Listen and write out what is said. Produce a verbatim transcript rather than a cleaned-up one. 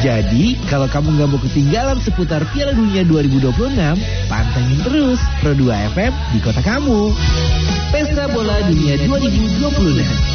Jadi, kalau kamu nggak mau ketinggalan seputar Piala Dunia dua ribu dua puluh enam, pantengin terus Pro dua F M di kota kamu. Pesta Bola Dunia dua ribu dua puluh enam.